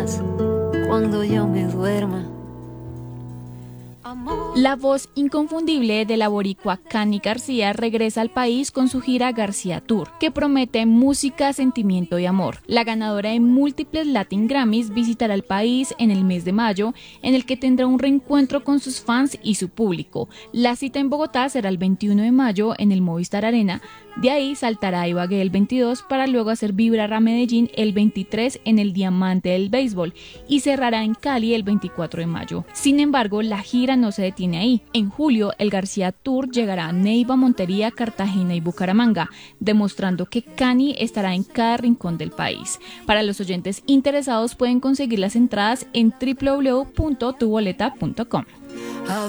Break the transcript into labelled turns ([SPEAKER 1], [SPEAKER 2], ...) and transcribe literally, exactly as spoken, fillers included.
[SPEAKER 1] más cuando yo me duerma.
[SPEAKER 2] La voz inconfundible de la boricua Cani García regresa al país con su gira García Tour, que promete música, sentimiento y amor. La ganadora de múltiples Latin Grammys visitará el país en el mes de mayo, en el que tendrá un reencuentro con sus fans y su público. La cita en Bogotá será el veintiuno de mayo en el Movistar Arena. De ahí saltará a Ibagué el veintidós para luego hacer vibrar a Medellín el veintitrés en el Diamante del Béisbol y cerrará en Cali el veinticuatro de mayo. Sin embargo, la gira no se detiene ahí. En julio, el García Tour llegará a Neiva, Montería, Cartagena y Bucaramanga, demostrando que Cani estará en cada rincón del país. Para los oyentes interesados pueden conseguir las entradas en w w w punto tu boleta punto com.